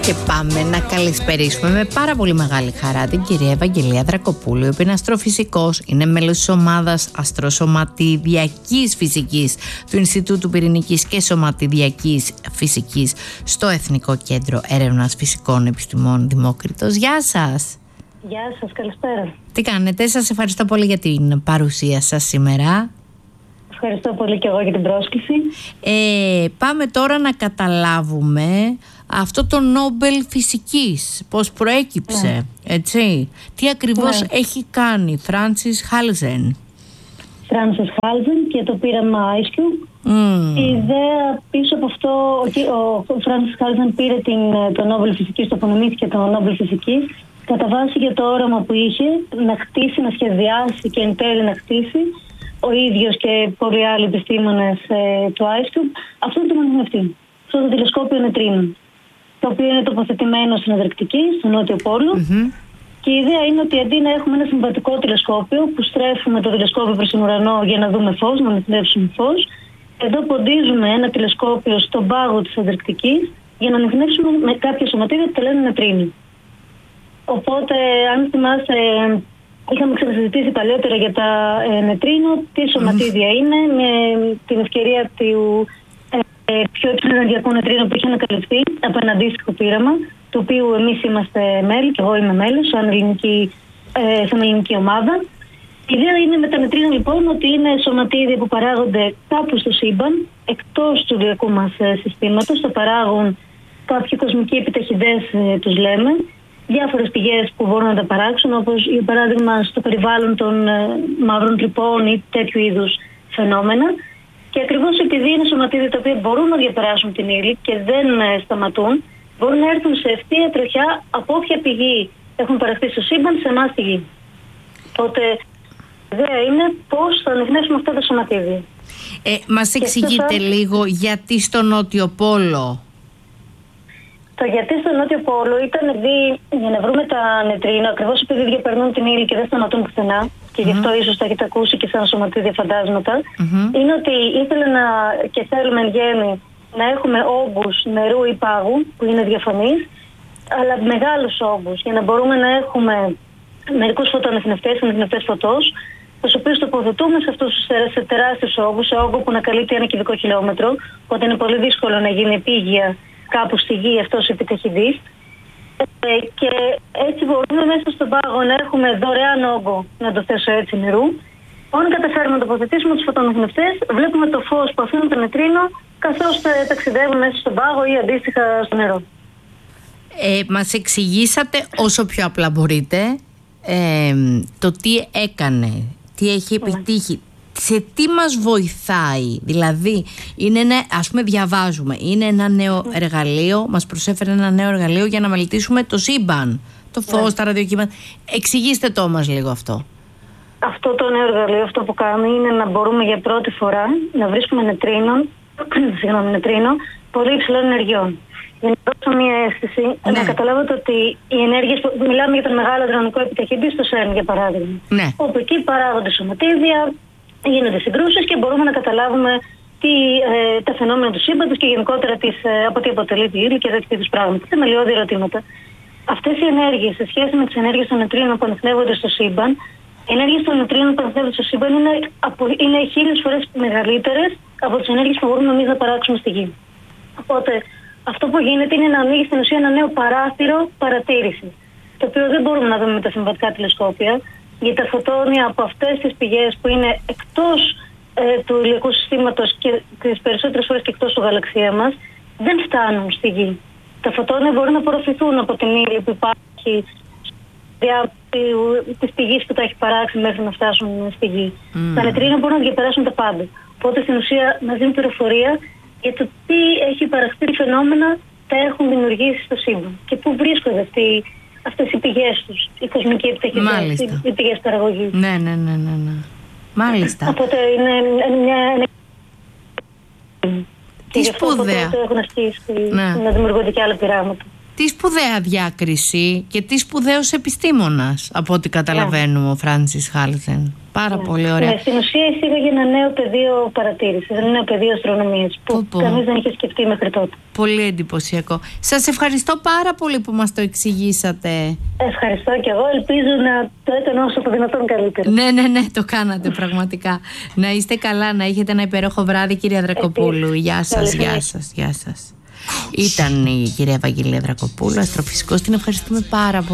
Και πάμε να καλησπερίσουμε με πάρα πολύ μεγάλη χαρά την κυρία Ευαγγελία Δρακοπούλου, η οποία είναι αστροφυσικός, είναι μέλος της ομάδας αστροσωματιδιακής φυσικής του Ινστιτούτου Πυρηνικής και Σωματιδιακής Φυσικής στο Εθνικό Κέντρο Έρευνας Φυσικών Επιστημών Δημόκριτος. Γεια σας! Γεια σας, καλησπέρα. Τι κάνετε, σας ευχαριστώ πολύ για την παρουσία σας σήμερα. Ευχαριστώ πολύ και εγώ για την πρόσκληση. Πάμε τώρα να καταλάβουμε αυτό το Νόμπελ Φυσικής, πώς προέκυψε, έτσι. Τι ακριβώς έχει κάνει Φράνσις Χάλζεν. Φράνσις Χάλζεν και το πείραμα IceCube. Η ιδέα πίσω από αυτό, ο Φράνσις Χάλζεν πήρε το Νόμπελ Φυσικής, το απονεμήθηκε το Νόμπελ Φυσικής, κατά βάση για το όραμα που είχε να χτίσει, να σχεδιάσει και εν τέλει να χτίσει ο ίδιος και πολλοί άλλοι επιστήμονες του IceCube, αυτό το ανιχνευτή, αυτό το τηλεσκόπιο νετρίνων, το οποίο είναι τοποθετημένο στην Ανταρκτική, στο Νότιο Πόλο. Και η ιδέα είναι ότι αντί να έχουμε ένα συμβατικό τηλεσκόπιο που στρέφουμε το τηλεσκόπιο προς τον ουρανό για να δούμε φως, να ανιχνεύσουμε φως, εδώ ποντίζουμε ένα τηλεσκόπιο στον πάγο της Ανταρκτικής για να ανιχνεύσουμε με κάποια σωματίδια που τα λένε νετρίνη. Οπότε, αν θυμάστε, είχαμε ξανασυζητήσει παλιότερα για τα νετρίνο, τι σωματίδια είναι, με την ευκαιρία του πιο υψηλού ενεργειακού νετρίνου που είχε ανακαλυφθεί από ένα αντίστοιχο πείραμα, του οποίου εμείς είμαστε μέλη, και εγώ είμαι μέλος, σαν ελληνική ομάδα. Η ιδέα είναι με τα νετρίνα λοιπόν ότι είναι σωματίδια που παράγονται κάπου στο σύμπαν, εκτός του ηλιακού μας συστήματος, θα παράγουν κάποιοι κοσμικοί επιταχυντές, τους λέμε, διάφορες πηγές που μπορούν να τα παράξουν, όπως για παράδειγμα στο περιβάλλον των μαύρων τρυπών ή τέτοιου είδους φαινόμενα. Και ακριβώς επειδή είναι σωματίδια τα οποία μπορούν να διαπεράσουν την ύλη και δεν σταματούν, μπορούν να έρθουν σε ευθεία τροχιά από όποια πηγή έχουν παραχθεί στο σύμπαν σε εμάς τη γη. Οπότε η ιδέα είναι πώς θα ανιχνεύσουμε αυτά τα σωματίδια. Μας εξηγείτε λίγο γιατί στο Νότιο Πόλο? Το γιατί στο Νότιο Πόλο ήταν για να βρούμε τα νετρίνα, ακριβώς επειδή διαπερνούν την ύλη και δεν σταματούν πουθενά, και γι' αυτό ίσως τα έχετε ακούσει και σαν σωματίδια φαντάσματα, είναι ότι ήθελε και θέλουμε εν γέννη να έχουμε όγκους νερού ή πάγου, που είναι διαφανείς, αλλά μεγάλους όγκους, για να μπορούμε να έχουμε μερικούς φωτοανιχνευτές φωτός, τους οποίους τοποθετούμε σε τεράστιους όγκους, σε όγκο που να καλύπτει 1 κυβικό χιλιόμετρο, οπότε είναι πολύ δύσκολο να γίνει επίγεια κάπου στη γη αυτός ο επιταχυντής. Και έτσι μπορούμε μέσα στον πάγο να έχουμε δωρεάν όγκο, να το θέσω έτσι, νερού. Όταν καταφέρουμε να τοποθετήσουμε τους φωτοανιχνευτές, βλέπουμε το φως που αφήνουν το νετρίνο καθώς ταξιδεύουν μέσα στον πάγο ή αντίστοιχα στο νερό. Μας εξηγήσατε όσο πιο απλά μπορείτε το τι έκανε, τι έχει επιτύχει. Σε τι μας βοηθάει, δηλαδή είναι ας πούμε διαβάζουμε, είναι ένα νέο εργαλείο, μας προσέφερε ένα νέο εργαλείο για να μελετήσουμε το σύμπαν, το φως, τα ραδιοκύματα. Εξηγήστε το μας λίγο αυτό. Αυτό το νέο εργαλείο, αυτό που κάνει είναι να μπορούμε για πρώτη φορά να βρίσκουμε νετρίνο πολύ υψηλών ενεργειών. Για να δώσω μια αίσθηση, να καταλάβετε ότι οι ενέργειες, μιλάμε για τον μεγάλο αδρανικό επιταχυντή στο ΣΕΡΝ για παράδειγμα, όπου εκεί παράγονται σωματίδια, γίνονται συγκρούσεις και μπορούμε να καταλάβουμε τα φαινόμενα του σύμπαντος και γενικότερα από τι αποτελεί τη ύλη και τέτοιου είδους πράγματα. Θεμελιώδη ερωτήματα. Αυτές οι ενέργειες σε σχέση με τις ενέργειες των νετρίνων που ανιχνεύονται στο σύμπαν, οι ενέργειες των νετρίνων που ανιχνεύονται στο σύμπαν είναι 1000 φορές μεγαλύτερες από τις ενέργειες που μπορούμε εμείς να παράξουμε στη γη. Οπότε αυτό που γίνεται είναι να ανοίγει στην ουσία ένα νέο παράθυρο παρατήρησης, το οποίο δεν μπορούμε να δούμε με τα συμβατικά τηλεσκόπια. Γιατί τα φωτόνια από αυτές τις πηγές που είναι εκτός του ηλιακού συστήματος και τις περισσότερες φορές και εκτός του γαλαξία μας, δεν φτάνουν στη γη. Τα φωτόνια μπορούν να απορροφηθούν από την ύλη που υπάρχει της πηγής που τα έχει παράξει μέχρι να φτάσουν στη γη. Τα νετρίνα μπορούν να διαπεράσουν τα πάντα. Οπότε στην ουσία μας δίνει πληροφορία για το τι έχει παραχθεί, τι φαινόμενα τα έχουν δημιουργήσει στο σύμπαν και πού βρίσκονται αυτές οι πηγές τους, οι κοσμικοί επιταχυντές, οι πηγές παραγωγής. Ναι. Μάλιστα. Οπότε είναι μια... Τι σπουδαία. Έχουν ασκήσει να δημιουργούνται και άλλα πειράματα. Τι σπουδαία διάκριση και τι σπουδαίος επιστήμονας, από ό,τι καταλαβαίνουμε, ο Φράνσις Χάλζεν. Πάρα πολύ ωραία. Στην ουσία εισήγαγε ένα νέο πεδίο παρατήρησης, ένα νέο πεδίο αστρονομίας που κανείς δεν είχε σκεφτεί μέχρι τότε. Πολύ εντυπωσιακό. Σας ευχαριστώ πάρα πολύ που μας το εξηγήσατε. Ευχαριστώ και εγώ. Ελπίζω να το έκανα όσο το δυνατόν καλύτερα. Ναι, το κάνατε πραγματικά. Να είστε καλά, να έχετε ένα υπέροχο βράδυ, κυρία Δρακοπούλου. Γεια σας. Ήταν η κυρία Ευαγγελία Δρακοπούλου, αστροφυσικός. Την ευχαριστούμε πάρα πολύ.